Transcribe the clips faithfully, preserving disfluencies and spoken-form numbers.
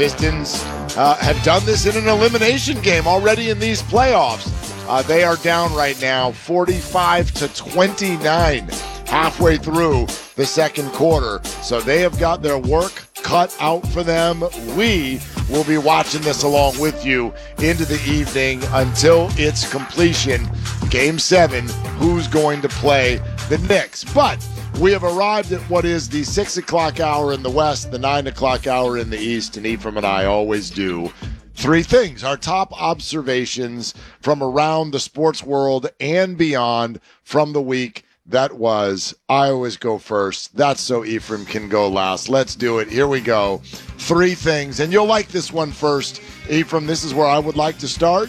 Pistons uh, have done this in an elimination game already in these playoffs. Uh, they are down right now forty-five to twenty-nine halfway through the second quarter. So they have got their work cut out for them. We will be watching this along with you into the evening until its completion. Game seven, who's going to play the Knicks? But we have arrived at what is the six o'clock hour in the West, the nine o'clock hour in the East, and Ephraim and I always do three things. Our top observations from around the sports world and beyond from the week that was. I always go first. That's so Ephraim can go last. Let's do it. Here we go. Three things, and you'll like this one first, Ephraim. This is where I would like to start.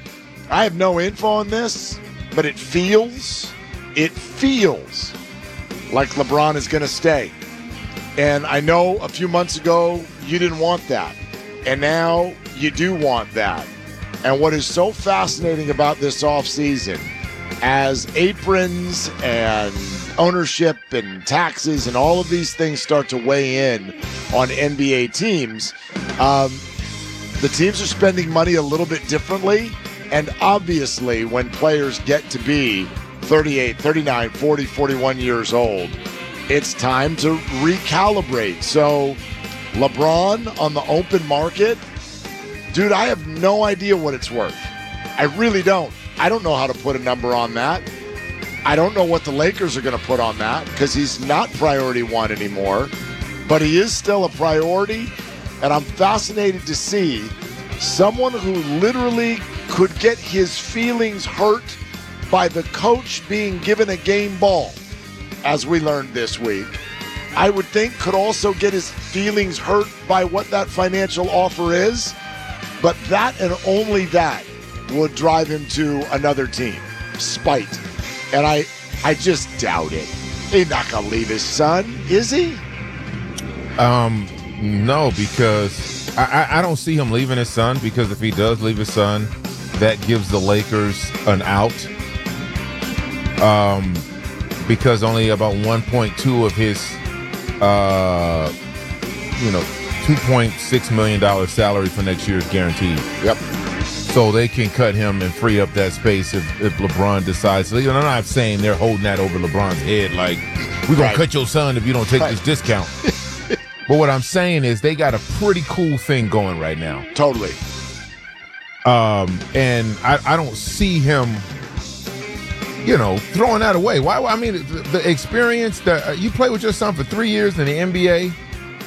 I have no info on this, but it feels, it feels like LeBron is going to stay. And I know a few months ago you didn't want that, and now you do want that. And what is so fascinating about this offseason, as aprons and ownership and taxes and all of these things start to weigh in on N B A teams, um, the teams are spending money a little bit differently. And obviously, when players get to be thirty-eight, thirty-nine, forty, forty-one years old, it's time to recalibrate. So LeBron on the open market, dude, I have no idea what it's worth. I really don't. I don't know how to put a number on that. I don't know what the Lakers are going to put on that because he's not priority one anymore, but he is still a priority. And I'm fascinated to see someone who literally could get his feelings hurt by the coach being given a game ball, as we learned this week, I would think could also get his feelings hurt by what that financial offer is. But that and only that would drive him to another team. Spite. And I I just doubt it. He's not going to leave his son, is he? Um, no, because I, I, I don't see him leaving his son, because if he does leave his son, that gives the Lakers an out. Um, because only about one point two of his, uh, you know, two point six million dollars salary for next year is guaranteed. Yep. So they can cut him and free up that space if, if LeBron decides. You know, I'm not saying they're holding that over LeBron's head like, we're going Right. to cut your son if you don't take Right. this discount. But what I'm saying is they got a pretty cool thing going right now. Totally. Um, and I, I don't see him, you know, throwing that away. Why? I mean, the, the experience that uh, you play with your son for three years in the N B A,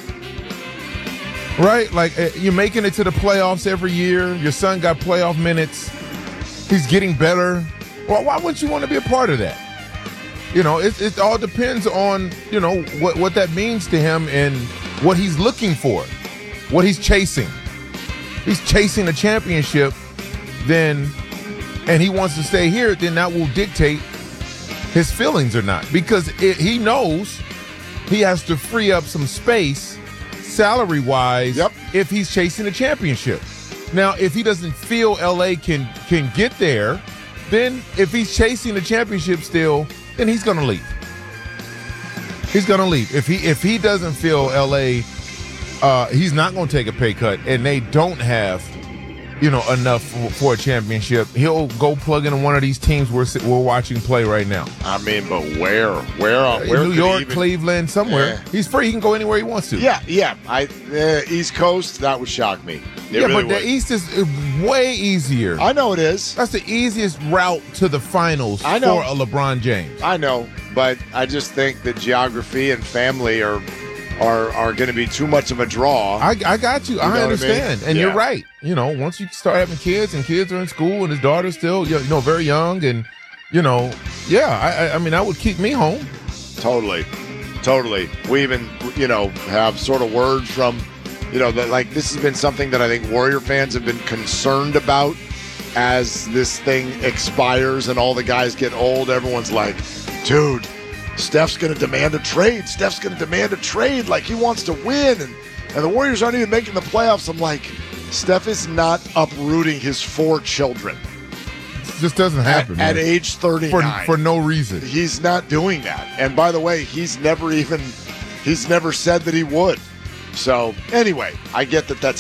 right? Like uh, you're making it to the playoffs every year. Your son got playoff minutes. He's getting better. Well, why wouldn't you want to be a part of that? You know, it, it all depends on, you know, what, what that means to him and what he's looking for, what he's chasing. He's chasing a championship, then, and he wants to stay here, then that will dictate his feelings or not. Because it, he knows he has to free up some space salary-wise Yep. if he's chasing a championship. Now, if he doesn't feel L A can can get there, then if he's chasing the championship still, then he's going to leave. He's going to leave. If he if he doesn't feel L A, uh, he's not going to take a pay cut, and they don't have, you know, enough for, for a championship, he'll go plug into one of these teams we're we're watching play right now. I mean, but where? Where? Uh, where New could York, he even... Cleveland, somewhere. Yeah. He's free. He can go anywhere he wants to. Yeah, yeah. I uh, East Coast, that would shock me. It yeah, really but would. the East is way easier. I know it is. That's the easiest route to the finals I know. for a LeBron James. I know, but I just think that geography and family are are are going to be too much of a draw. I, I got you. You know what I I understand. mean? And Yeah. you're right. You know, once you start having kids and kids are in school and his daughter's still, you know, very young and, you know, yeah, I, I- I mean, that would keep me home. Totally. Totally. We even, you know, have sort of word from, you know, that like this has been something that I think Warrior fans have been concerned about as this thing expires and all the guys get old. Everyone's like, dude, Steph's going to demand a trade. Steph's going to demand a trade. Like he wants to win. And, and the Warriors aren't even making the playoffs. I'm like, Steph is not uprooting his four children It just doesn't at, happen. at man. age thirty-nine. for for no reason. He's not doing that. And by the way, he's never even, he's never said that he would. So anyway, I get that that's